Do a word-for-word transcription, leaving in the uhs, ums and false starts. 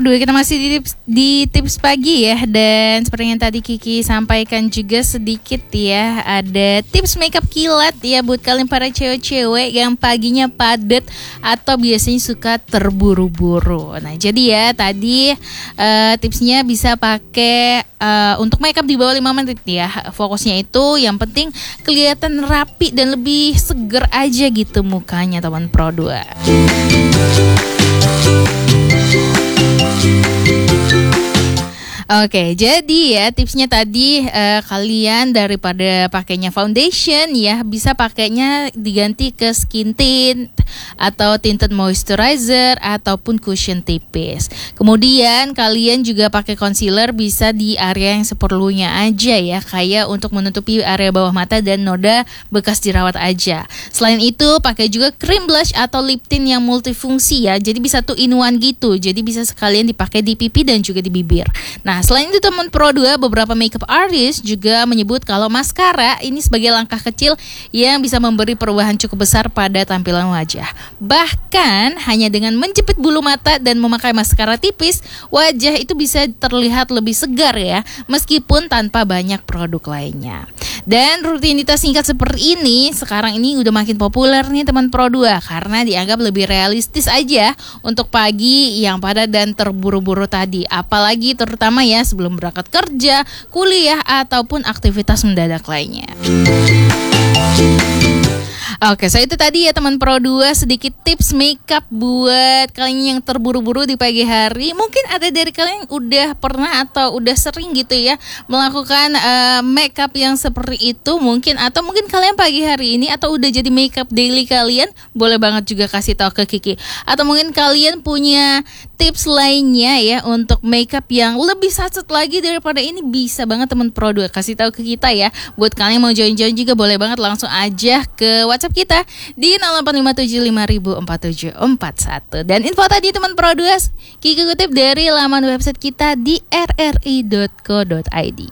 Dua kita masih di tips, di tips pagi ya. Dan seperti yang tadi Kiki sampaikan juga sedikit ya, ada tips makeup kilat ya buat kalian para cewek-cewek yang paginya padat atau biasanya suka terburu-buru. Nah jadi ya tadi uh, tipsnya bisa pakai uh, untuk makeup di bawah lima menit ya. Fokusnya itu yang penting kelihatan rapi dan lebih seger aja gitu mukanya teman Pro dua. Oke, jadi ya tipsnya tadi uh, kalian daripada pakainya foundation ya bisa pakainya diganti ke skin tint atau tinted moisturizer ataupun cushion tipis. Kemudian kalian juga pakai concealer bisa di area yang seperlunya aja ya, kayak untuk menutupi area bawah mata dan noda bekas jerawat aja. Selain itu pakai juga cream blush atau lip tint yang multifungsi ya. Jadi bisa two in one gitu. Jadi bisa sekalian dipakai di pipi dan juga di bibir. Nah, selain itu teman Pro dua, beberapa makeup artist juga menyebut kalau maskara ini sebagai langkah kecil yang bisa memberi perubahan cukup besar pada tampilan wajah. Bahkan hanya dengan menjepit bulu mata dan memakai maskara tipis, wajah itu bisa terlihat lebih segar ya, meskipun tanpa banyak produk lainnya. Dan rutinitas singkat seperti ini sekarang ini udah makin populer nih teman Pro dua karena dianggap lebih realistis aja untuk pagi yang padat dan terburu-buru tadi. Apalagi terutama ya sebelum berangkat kerja, kuliah ataupun aktivitas mendadak lainnya. Oke, so itu tadi ya teman Pro dua sedikit tips makeup buat kalian yang terburu-buru di pagi hari. Mungkin ada dari kalian yang udah pernah atau udah sering gitu ya melakukan uh, makeup yang seperti itu mungkin, atau mungkin kalian pagi hari ini atau udah jadi makeup daily kalian, boleh banget juga kasih tahu ke Kiki. Atau mungkin kalian punya tips lainnya ya untuk makeup yang lebih sacet lagi daripada ini, bisa banget teman Pro dua kasih tahu ke kita ya. Buat kalian yang mau join-join juga boleh banget langsung aja ke WhatsApp kita di nol delapan lima tujuh lima nol nol empat tujuh empat satu. Dan info tadi teman Pro dua Kiki kutip dari laman website kita di r r i dot co dot i d.